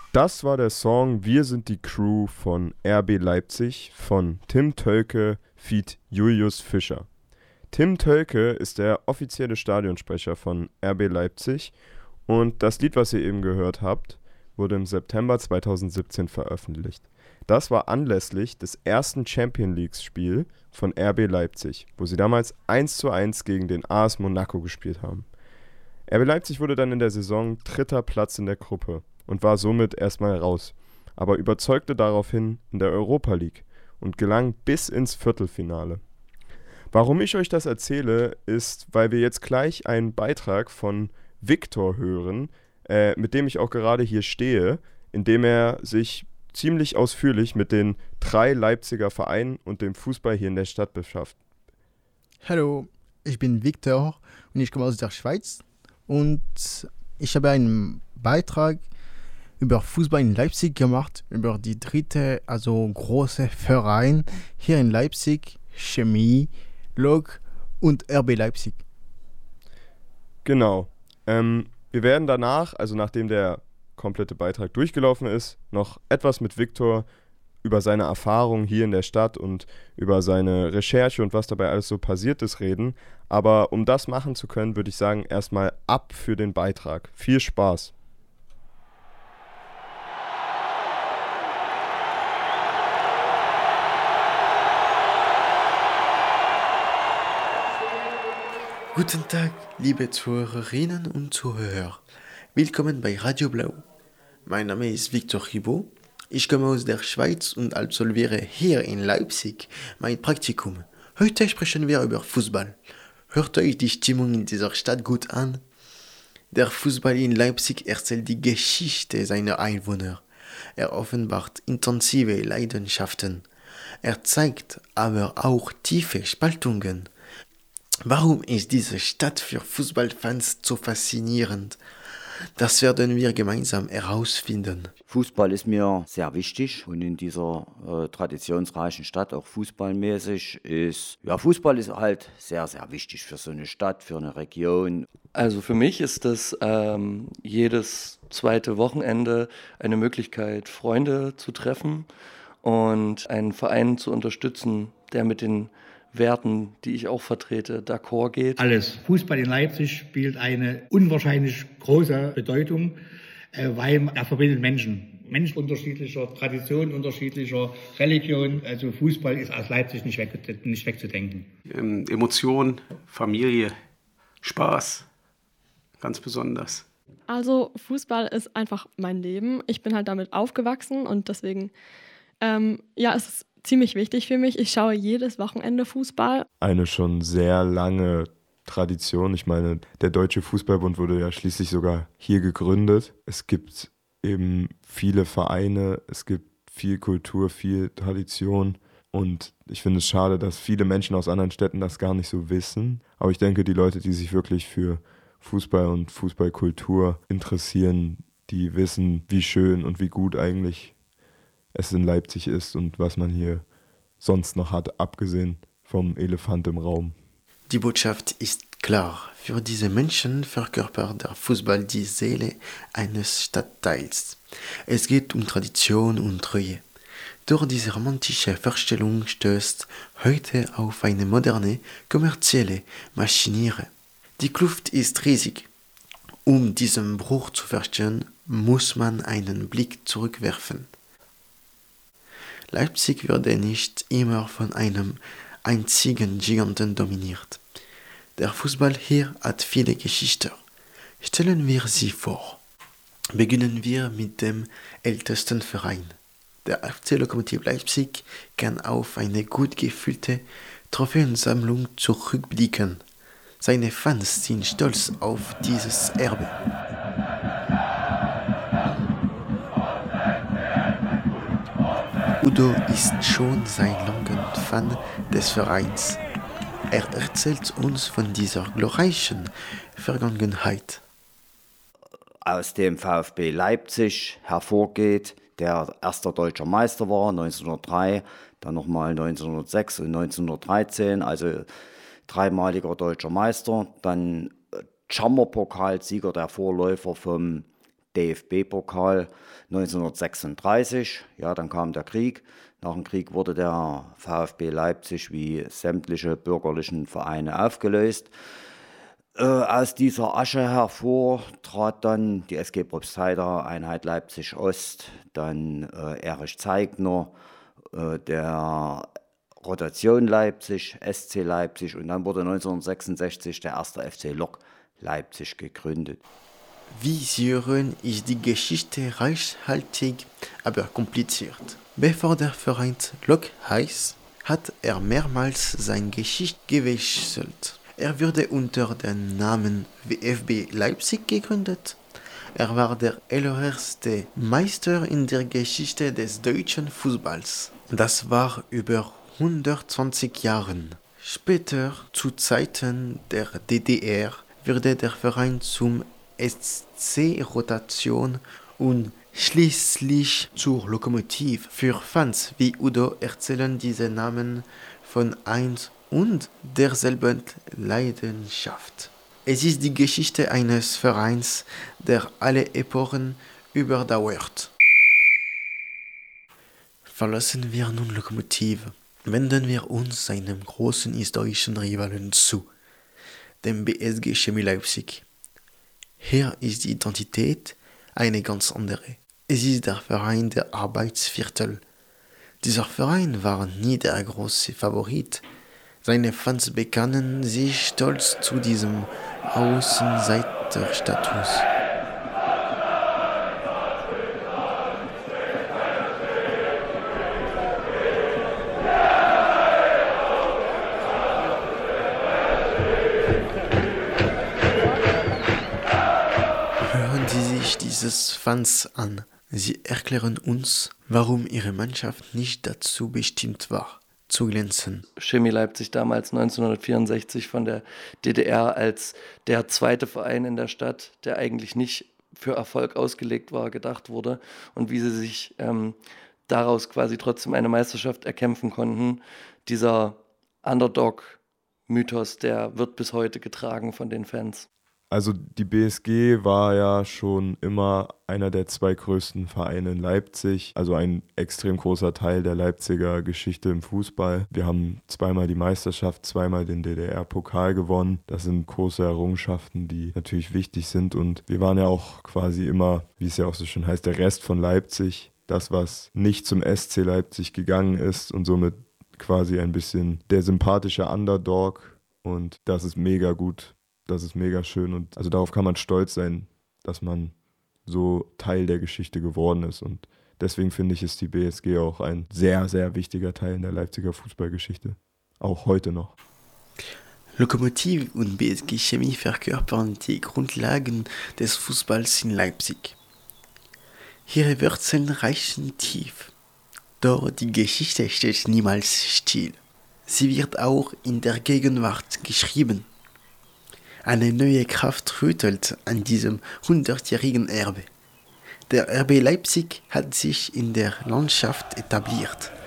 Das war der Song Wir sind die Crew von RB Leipzig von Tim Tölke feat. Julius Fischer. Tim Tölke ist der offizielle Stadionsprecher von RB Leipzig und das Lied, was ihr eben gehört habt, wurde im September 2017 veröffentlicht. Das war anlässlich des ersten Champions-League-Spiels von RB Leipzig, wo sie damals 1:1 gegen den AS Monaco gespielt haben. RB Leipzig wurde dann in der Saison 3. Platz in der Gruppe und war somit erstmal raus, aber überzeugte daraufhin in der Europa League und gelang bis ins Viertelfinale. Warum ich euch das erzähle, ist, weil wir jetzt gleich einen Beitrag von Viktor hören, mit dem ich auch gerade hier stehe, in dem er sich ziemlich ausführlich mit den 3 Leipziger Vereinen und dem Fußball hier in der Stadt beschäftigt. Hallo, ich bin Viktor und ich komme aus der Schweiz und ich habe einen Beitrag über Fußball in Leipzig gemacht, über die dritte, also große Verein hier in Leipzig, Chemie, Lok und RB Leipzig. Genau. Wir werden danach, also nachdem der komplette Beitrag durchgelaufen ist, noch etwas mit Viktor über seine Erfahrungen hier in der Stadt und über seine Recherche und was dabei alles so passiert ist reden. Aber um das machen zu können, würde ich sagen, erstmal ab für den Beitrag. Viel Spaß! Guten Tag, liebe Zuhörerinnen und Zuhörer. Willkommen bei Radio Blau. Mein Name ist Victor Ribot. Ich komme aus der Schweiz und absolviere hier in Leipzig mein Praktikum. Heute sprechen wir über Fußball. Hört euch die Stimmung in dieser Stadt gut an? Der Fußball in Leipzig erzählt die Geschichte seiner Einwohner. Er offenbart intensive Leidenschaften. Er zeigt aber auch tiefe Spaltungen. Warum ist diese Stadt für Fußballfans so faszinierend? Das werden wir gemeinsam herausfinden. Fußball ist mir sehr wichtig und in dieser traditionsreichen Stadt, auch fußballmäßig, Fußball ist halt sehr, sehr wichtig für so eine Stadt, für eine Region. Also für mich ist das jedes zweite Wochenende eine Möglichkeit, Freunde zu treffen und einen Verein zu unterstützen, der mit den Werten, die ich auch vertrete, d'accord geht. Alles. Fußball in Leipzig spielt eine unwahrscheinlich große Bedeutung, weil er verbindet Menschen. Menschen unterschiedlicher Tradition, unterschiedlicher Religion. Also Fußball ist aus Leipzig nicht wegzudenken. Emotion, Familie, Spaß, ganz besonders. Also Fußball ist einfach mein Leben. Ich bin halt damit aufgewachsen und deswegen, es ist ziemlich wichtig für mich. Ich schaue jedes Wochenende Fußball. Eine schon sehr lange Tradition. Ich meine, der Deutsche Fußballbund wurde ja schließlich sogar hier gegründet. Es gibt eben viele Vereine, es gibt viel Kultur, viel Tradition. Und ich finde es schade, dass viele Menschen aus anderen Städten das gar nicht so wissen. Aber ich denke, die Leute, die sich wirklich für Fußball und Fußballkultur interessieren, die wissen, wie schön und wie gut eigentlich es in Leipzig ist und was man hier sonst noch hat, abgesehen vom Elefant im Raum. Die Botschaft ist klar. Für diese Menschen verkörpert der Fußball die Seele eines Stadtteils. Es geht um Tradition und Treue. Doch diese romantische Vorstellung stößt heute auf eine moderne, kommerzielle Maschiniere. Die Kluft ist riesig. Um diesen Bruch zu verstehen, muss man einen Blick zurückwerfen. Leipzig wurde nicht immer von einem einzigen Giganten dominiert. Der Fußball hier hat viele Geschichten. Stellen wir sie vor. Beginnen wir mit dem ältesten Verein. Der FC Lokomotive Leipzig kann auf eine gut gefüllte Trophäensammlung zurückblicken. Seine Fans sind stolz auf dieses Erbe. Udo ist schon seit langem Fan des Vereins. Er erzählt uns von dieser glorreichen Vergangenheit. Aus dem VfB Leipzig hervorgeht, der erster deutscher Meister war 1903, dann nochmal 1906 und 1913, also dreimaliger deutscher Meister, dann Chammerpokalsieger, der Vorläufer vom DFB-Pokal 1936. Ja, dann kam der Krieg. Nach dem Krieg wurde der VfB Leipzig wie sämtliche bürgerlichen Vereine aufgelöst. Aus dieser Asche hervor trat dann die SG Probstheida, Einheit Leipzig Ost, dann Erich Zeigner, der Rotation Leipzig, SC Leipzig, und dann wurde 1966 der erste FC Lok Leipzig gegründet. Wie Sie hören, ist die Geschichte reichhaltig, aber kompliziert. Bevor der Verein Lok heißt, hat er mehrmals seine Geschichte gewechselt. Er wurde unter dem Namen VfB Leipzig gegründet. Er war der allererste Meister in der Geschichte des deutschen Fußballs. Das war über 120 Jahren. Später, zu Zeiten der DDR, wurde der Verein zum SC Rotation und schließlich zur Lokomotive. Für Fans wie Udo erzählen diese Namen von eins und derselben Leidenschaft. Es ist die Geschichte eines Vereins, der alle Epochen überdauert. Verlassen wir nun Lokomotive, wenden wir uns seinem großen historischen Rivalen zu, dem BSG Chemie Leipzig. Hier ist die Identität eine ganz andere. Es ist der Verein der Arbeitsviertel. Dieser Verein war nie der große Favorit. Seine Fans bekennen sich stolz zu diesem Außenseiterstatus. Hören Sie sich dieses Fans an. Sie erklären uns, warum ihre Mannschaft nicht dazu bestimmt war, zu glänzen. Chemie Leipzig damals 1964 von der DDR als der zweite Verein in der Stadt, der eigentlich nicht für Erfolg ausgelegt war, gedacht wurde, und wie sie sich daraus quasi trotzdem eine Meisterschaft erkämpfen konnten. Dieser Underdog-Mythos, der wird bis heute getragen von den Fans. Also die BSG war ja schon immer einer der zwei größten Vereine in Leipzig, also ein extrem großer Teil der Leipziger Geschichte im Fußball. Wir haben zweimal die Meisterschaft, zweimal den DDR-Pokal gewonnen. Das sind große Errungenschaften, die natürlich wichtig sind, und wir waren ja auch quasi immer, wie es ja auch so schön heißt, der Rest von Leipzig, das, was nicht zum SC Leipzig gegangen ist, und somit quasi ein bisschen der sympathische Underdog, und das ist mega gut. Das ist mega schön, und also darauf kann man stolz sein, dass man so Teil der Geschichte geworden ist, und deswegen finde ich, ist die BSG auch ein sehr, sehr wichtiger Teil in der Leipziger Fußballgeschichte, auch heute noch. Lokomotive und BSG Chemie verkörpern die Grundlagen des Fußballs in Leipzig. Ihre Wurzeln reichen tief, doch die Geschichte steht niemals still. Sie wird auch in der Gegenwart geschrieben. Eine neue Kraft rüttelt an diesem 100-jährigen Erbe. Der RB Leipzig hat sich in der Landschaft etabliert.